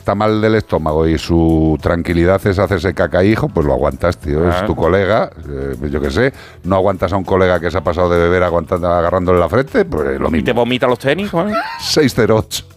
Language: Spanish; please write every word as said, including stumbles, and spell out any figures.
está mal del estómago y su tranquilidad es hacerse caca, hijo, pues lo aguantas, tío. Ah, es tu colega, eh, yo qué sé. No aguantas a un colega que se ha pasado de beber aguantando, agarrándole la frente, pues lo mismo. ¿Y te vomita los tenis, Juan? seis cero ocho